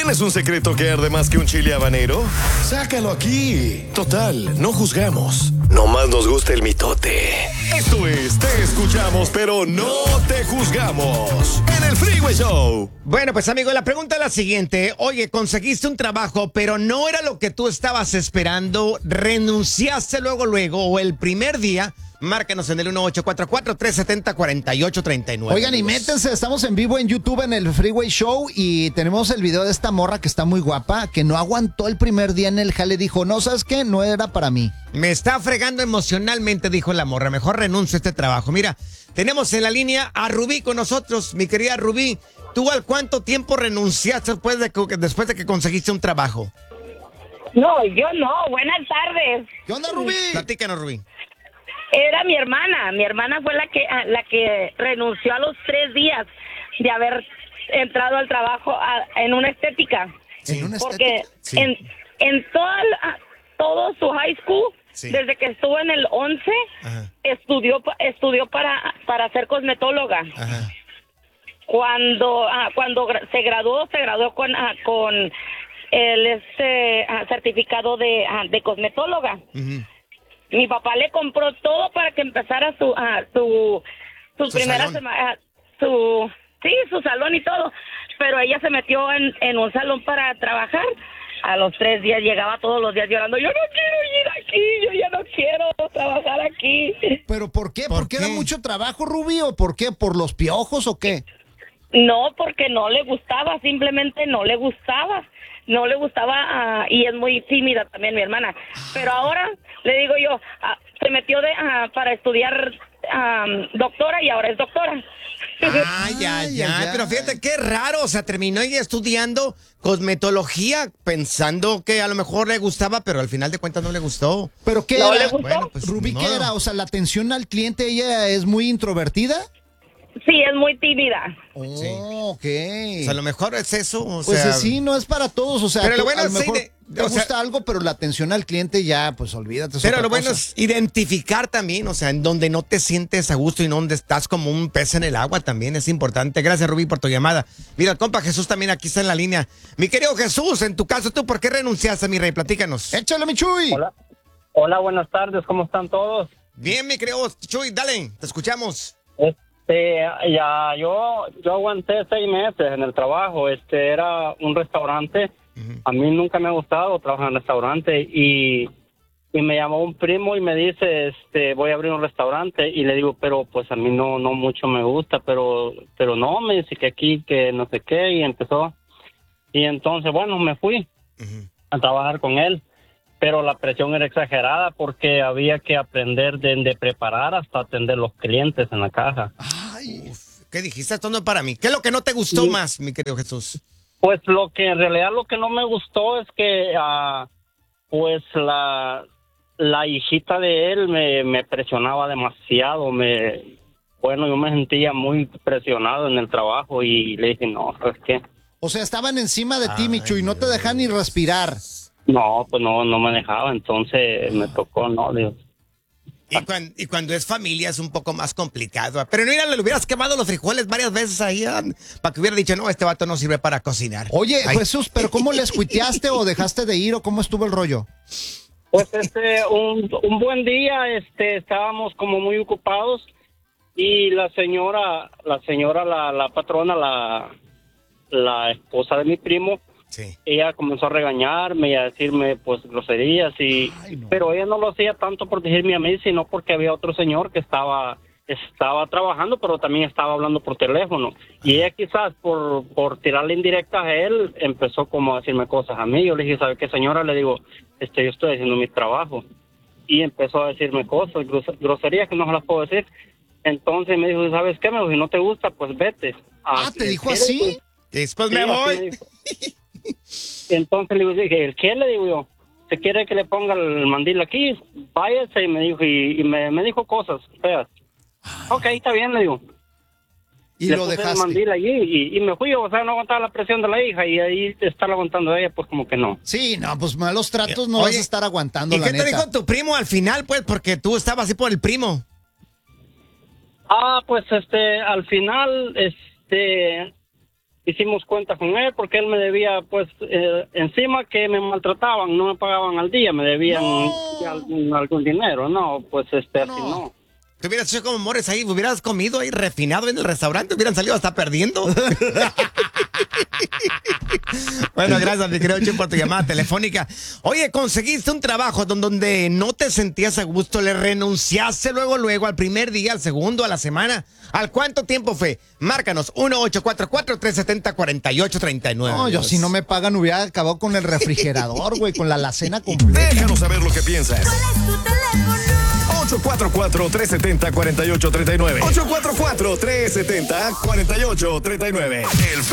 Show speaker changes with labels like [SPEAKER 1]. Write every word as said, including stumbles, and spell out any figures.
[SPEAKER 1] ¿Tienes un secreto que arde más que un chile habanero? Sácalo aquí. Total, no juzgamos. Nomás nos gusta el mitote. Esto es Te Escuchamos, pero no te juzgamos. En el Freeway Show.
[SPEAKER 2] Bueno, pues amigo, la pregunta es la siguiente. Oye, conseguiste un trabajo, pero no era lo que tú estabas esperando. ¿Renunciaste luego, luego o el primer día? Márcanos en el uno ocho cuatro cuatro, tres siete cero, cuatro ocho tres nueve.
[SPEAKER 3] Oigan, y métanse, estamos en vivo en YouTube en el Freeway Show y tenemos el video de esta morra que está muy guapa, que no aguantó el primer día en el jale, dijo, no, ¿sabes qué? No era para mí.
[SPEAKER 2] Me está fregando emocionalmente, dijo la morra, mejor renuncio a este trabajo. Mira, tenemos en la línea a Rubí con nosotros, mi querida Rubí. ¿Tú al cuánto tiempo renunciaste después de que, después de que conseguiste un trabajo?
[SPEAKER 4] No, yo no. Buenas tardes.
[SPEAKER 3] ¿Qué onda, Rubí?
[SPEAKER 2] Platícanos, Rubí.
[SPEAKER 4] Era mi hermana. Mi hermana fue la que la que renunció a los tres días de haber entrado al trabajo a, en una estética.
[SPEAKER 3] Sí. ¿En una
[SPEAKER 4] Porque
[SPEAKER 3] estética?
[SPEAKER 2] Sí.
[SPEAKER 4] en, en toda la- todo su high school,
[SPEAKER 2] Sí.
[SPEAKER 4] desde que estuvo en el once,
[SPEAKER 2] Ajá.
[SPEAKER 4] estudió pa- estudió para para ser cosmetóloga.
[SPEAKER 2] Ajá.
[SPEAKER 4] Cuando ah, cuando gra- se graduó, se graduó con ah, con el este ah, certificado de ah, de cosmetóloga.
[SPEAKER 2] Ujú.
[SPEAKER 4] Mi papá le compró todo para que empezara su ah, su su,
[SPEAKER 2] Su
[SPEAKER 4] primera
[SPEAKER 2] salón.
[SPEAKER 4] semana, su sí, su salón y todo, pero ella se metió en, en un salón para trabajar. A los tres días llegaba todos los días llorando, yo no quiero ir aquí, yo ya no quiero trabajar aquí.
[SPEAKER 3] ¿Pero por qué?
[SPEAKER 2] ¿Por
[SPEAKER 3] ¿Por qué
[SPEAKER 2] qué?
[SPEAKER 3] era mucho trabajo, Rubí? ¿O por qué? ¿Por los piojos o qué?
[SPEAKER 4] No, porque no le gustaba, simplemente no le gustaba. No le gustaba ah, y es muy tímida también mi hermana. Pero ahora, le digo yo, ah, se metió de ah, para estudiar ah, doctora y ahora es doctora.
[SPEAKER 2] Ah, ya,
[SPEAKER 3] Ay,
[SPEAKER 2] ya,
[SPEAKER 3] ay,
[SPEAKER 2] pero
[SPEAKER 3] ay.
[SPEAKER 2] fíjate qué raro, o sea, terminó ella estudiando cosmetología pensando que a lo mejor le gustaba, pero al final de cuentas no le gustó.
[SPEAKER 3] ¿Pero qué
[SPEAKER 4] No
[SPEAKER 3] era?
[SPEAKER 4] le gustó.
[SPEAKER 2] Bueno, pues,
[SPEAKER 3] Rubí,
[SPEAKER 2] ni
[SPEAKER 3] ¿qué
[SPEAKER 2] modo.
[SPEAKER 3] era? O sea, la atención al cliente, ¿ella es muy introvertida?
[SPEAKER 4] Sí, es muy tímida.
[SPEAKER 3] Oh,
[SPEAKER 2] Sí.
[SPEAKER 3] ok.
[SPEAKER 2] O sea, a lo mejor es eso, o
[SPEAKER 3] Pues
[SPEAKER 2] sea,
[SPEAKER 3] sí, no es para todos, o sea,
[SPEAKER 2] Pero lo
[SPEAKER 3] tú,
[SPEAKER 2] bueno
[SPEAKER 3] a lo
[SPEAKER 2] es, sí,
[SPEAKER 3] mejor
[SPEAKER 2] de-
[SPEAKER 3] te
[SPEAKER 2] o sea-
[SPEAKER 3] gusta algo, pero la atención al cliente ya, pues olvídate. es
[SPEAKER 2] pero
[SPEAKER 3] otra
[SPEAKER 2] lo bueno
[SPEAKER 3] cosa.
[SPEAKER 2] es identificar también, o sea, en donde no te sientes a gusto y no donde estás como un pez en el agua también es importante. Gracias, Rubí, por tu llamada. Mira, el compa Jesús también aquí está en la línea. Mi querido Jesús, en tu caso, ¿tú por qué renunciaste, mi rey? Platícanos.
[SPEAKER 3] Échale, mi Chuy.
[SPEAKER 5] Hola. Hola, buenas tardes, ¿cómo están todos?
[SPEAKER 2] Bien, mi querido Chuy, dale, te escuchamos.
[SPEAKER 5] Este, ya, yo, yo aguanté seis meses en el trabajo, este, era un restaurante, a mí nunca me ha gustado trabajar en restaurante y, y me llamó un primo y me dice, este, voy a abrir un restaurante y le digo, pero pues a mí no, no mucho me gusta, pero, pero no, me dice que aquí, que no sé qué y empezó y entonces, bueno, me fui
[SPEAKER 2] Ujú.
[SPEAKER 5] a trabajar con él. Pero la presión era exagerada porque había que aprender de, de preparar hasta atender los clientes en la caja.
[SPEAKER 3] Ay,
[SPEAKER 2] ¿Qué dijiste? Esto no es para mí. ¿Qué es lo que no te gustó
[SPEAKER 5] Sí.
[SPEAKER 2] más, mi querido Jesús?
[SPEAKER 5] Pues lo que en realidad lo que no me gustó es que ah, pues la, la hijita de él me, me presionaba demasiado. Me, bueno, yo me sentía muy presionado en el trabajo y le dije, no, ¿sabes qué?
[SPEAKER 3] o sea, estaban encima de ti, mi
[SPEAKER 2] Ay,
[SPEAKER 3] Chuy, no te dejan ni respirar.
[SPEAKER 5] No, pues no, no me dejaba, entonces me tocó, no, digo.
[SPEAKER 2] Y, cuan- y cuando es familia es un poco más complicado. Pero mira, le hubieras quemado los frijoles varias veces ahí ah, para que hubiera dicho, no, este vato no sirve para cocinar.
[SPEAKER 3] Oye,
[SPEAKER 2] Ay.
[SPEAKER 3] Jesús, ¿pero cómo les cuiteaste o dejaste de ir o cómo estuvo el rollo?
[SPEAKER 5] Pues este, un, un buen día, este, estábamos como muy ocupados y la señora, la señora, la, la patrona, la, la esposa de mi primo,
[SPEAKER 2] Sí.
[SPEAKER 5] ella comenzó a regañarme y a decirme pues groserías y,
[SPEAKER 3] Ay, no.
[SPEAKER 5] pero ella no lo hacía tanto por decirme a mí, sino porque había otro señor que estaba, estaba trabajando, pero también estaba hablando por teléfono y ella quizás por, por tirarle indirectas a él empezó como a decirme cosas a mí. Yo le dije, ¿sabe qué, señora? Le digo, este, yo estoy haciendo mi trabajo. Y empezó a decirme cosas, gros- groserías que no se las puedo decir. Entonces me dijo, ¿sabes qué? Me dijo, si no te gusta, pues vete.
[SPEAKER 3] Ah, ¿te dijo
[SPEAKER 5] ¿quieres?
[SPEAKER 3] así?
[SPEAKER 2] Y después
[SPEAKER 5] Sí,
[SPEAKER 2] me
[SPEAKER 5] así
[SPEAKER 2] voy.
[SPEAKER 5] dijo. Entonces le dije, ¿el qué? Le digo yo, ¿se quiere que le ponga el mandil aquí? Váyase, y me dijo, y, y me, me dijo cosas feas. Ok, está bien, le digo.
[SPEAKER 3] Y
[SPEAKER 5] Le
[SPEAKER 3] lo
[SPEAKER 5] puse el
[SPEAKER 3] dejaste.
[SPEAKER 5] mandil allí y, y me fui, o sea, no aguantaba la presión de la hija y ahí estar aguantando a ella, pues como que no.
[SPEAKER 3] Sí, no, pues malos tratos no
[SPEAKER 2] Oye,
[SPEAKER 3] vas a estar aguantando,
[SPEAKER 2] ¿Y
[SPEAKER 3] la
[SPEAKER 2] qué te
[SPEAKER 3] neta.
[SPEAKER 2] dijo tu primo al final, pues? Porque tú estabas así por el primo.
[SPEAKER 5] Ah, pues este, al final, este, hicimos cuenta con él porque él me debía, pues, eh, encima que me maltrataban, no me pagaban al día, me debían
[SPEAKER 2] No.
[SPEAKER 5] algún, algún dinero. No, pues, este, así
[SPEAKER 2] No.
[SPEAKER 5] no.
[SPEAKER 2] Te hubieras hecho como Mores ahí, hubieras comido ahí refinado en el restaurante, hubieran salido hasta perdiendo. Bueno, gracias, mi querido Chuy, por tu llamada telefónica. Oye, conseguiste un trabajo don- donde no te sentías a gusto, le renunciaste luego, luego, al primer día, al segundo, a la semana. ¿Al cuánto tiempo fue? Márcanos, uno ocho cuatro cuatro, tres siete cero, cuatro ocho tres nueve.
[SPEAKER 3] No, yo si no me pagan hubiera acabado con el refrigerador, güey, con la alacena completa.
[SPEAKER 1] Déjanos saber lo que piensas.
[SPEAKER 6] ¿Cuál es tu teléfono?
[SPEAKER 1] ocho cuatro cuatro, tres siete cero, cuatro ocho tres nueve. ocho cuatro cuatro, tres siete cero, cuatro ocho tres nueve. El